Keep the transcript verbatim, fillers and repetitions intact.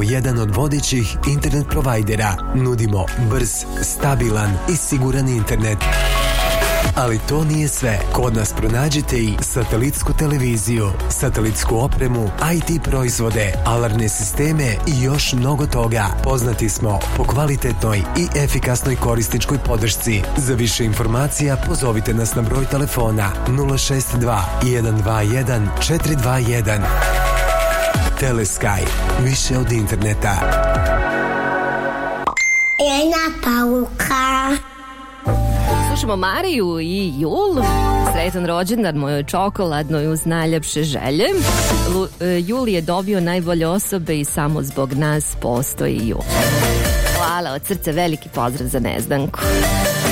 jedan od vodećih internet provajdera nudimo brz, stabilan i siguran internet. Ali to nije sve. Kod nas pronađete i satelitsku televiziju, satelitsku opremu, I T proizvode, alarmne sisteme i još mnogo toga. Poznati smo po kvalitetnoj i efikasnoj korisničkoj podršci. Za više informacija pozovite nas na broj telefona nula šest dva jedan dva jedan četiri dva jedan. Telesky, više od interneta. Jedna pauka. Slušamo Mariju i Jul. Sretan rođendan mojoj čokoladnoj uz najljepše želje. Lu, e, Jul je dobio najbolje osobe i samo zbog nas postoji Jul. Hvala od srca, veliki pozdrav za Nezdanku.